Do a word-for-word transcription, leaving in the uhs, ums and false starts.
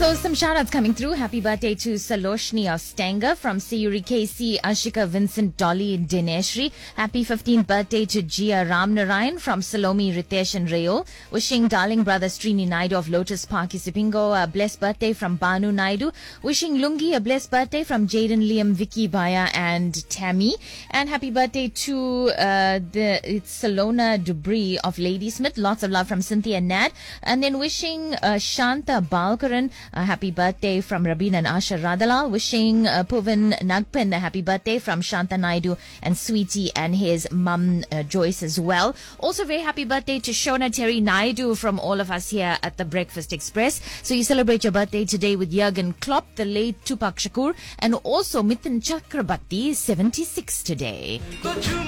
So some shout-outs coming through. Happy birthday to Saloshni of Stanger from Sayuri K C, Ashika Vincent, Dolly Dineshri. Happy fifteenth birthday to Jia Ramnarayan from Salomi, Ritesh and Rayo. Wishing darling brother Srini Naidu of Lotus Park, Isipingo a blessed birthday from Banu Naidu. Wishing Lungi a blessed birthday from Jaden, Liam, Vicky, Baya and Tammy. And happy birthday to uh, the it's Salona Dubri of Ladysmith. Lots of love from Cynthia and Nat. And then wishing uh, Shanta Balkaran a happy birthday from Rabin and Asha Radalal. Wishing uh, Puvan Nagpin a happy birthday from Shanta Naidu and Sweetie and his mum uh, Joyce as well. Also very happy birthday to Shona Terry Naidu from all of us here at the Breakfast Express. So you celebrate your birthday today with Jurgen Klopp, the late Tupac Shakur, and also Mithun Chakrabarti, seventy-six today.